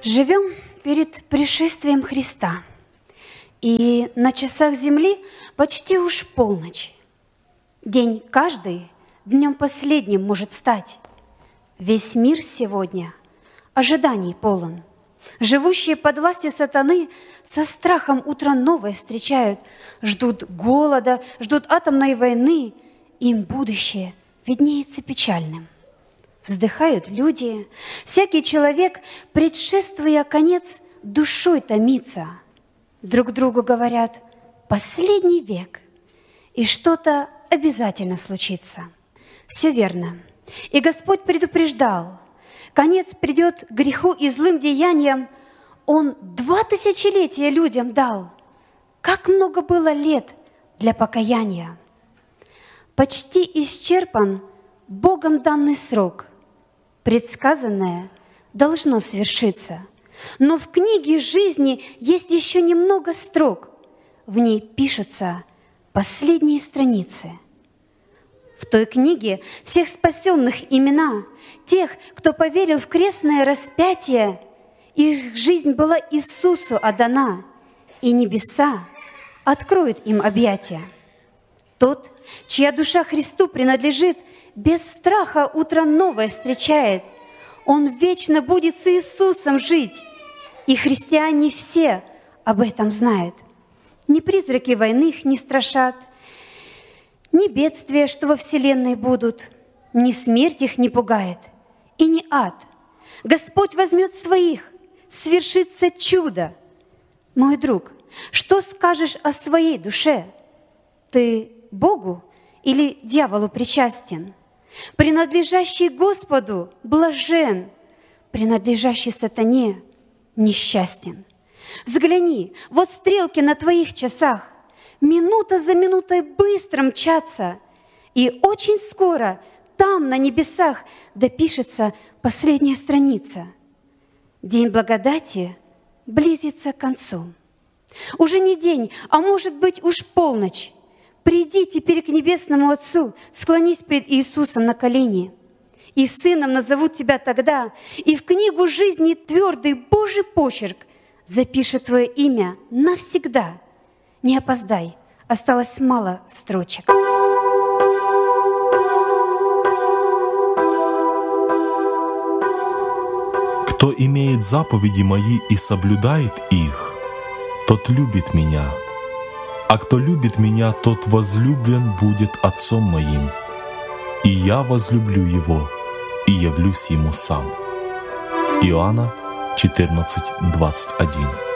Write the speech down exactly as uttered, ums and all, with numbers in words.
Живем перед пришествием Христа, и на часах земли почти уж полночь. День каждый днем последним может стать. Весь мир сегодня ожиданий полон. Живущие под властью сатаны со страхом утро новое встречают, ждут голода, ждут атомной войны, им будущее виднеется печальным. Вздыхают люди, всякий человек, предшествуя конец, душой томится. Друг другу говорят: последний век, и что-то обязательно случится. Все верно. И Господь предупреждал: конец придет греху и злым деяниям. Он два тысячелетия людям дал. Как много было лет для покаяния. Почти исчерпан Богом данный срок. Предсказанное должно свершиться. Но в книге жизни есть еще немного строк. В ней пишутся последние страницы. В той книге всех спасенных имена, тех, кто поверил в крестное распятие, их жизнь была Иисусу отдана, и небеса откроют им объятия. Тот, чья душа Христу принадлежит, без страха утро новое встречает. Он вечно будет с Иисусом жить, и христиане все об этом знают. Ни призраки войны их не страшат, ни бедствия, что во вселенной будут, ни смерть их не пугает, и ни ад. Господь возьмет своих, свершится чудо. Мой друг, что скажешь о своей душе? Ты Богу или дьяволу причастен? Принадлежащий Господу блажен, принадлежащий сатане несчастен. Взгляни, вот стрелки на твоих часах, минута за минутой быстро мчатся, и очень скоро там, на небесах, допишется последняя страница. День благодати близится к концу. Уже не день, а может быть уж полночь. Приди теперь к Небесному Отцу, склонись пред Иисусом на колени. И сыном назовут тебя тогда, и в книгу жизни твердый Божий почерк запишет твое имя навсегда. Не опоздай, осталось мало строчек. Кто имеет заповеди мои и соблюдает их, тот любит меня. А кто любит меня, тот возлюблен будет Отцом моим. И я возлюблю его и явлюсь ему сам. Иоанна четырнадцать двадцать один.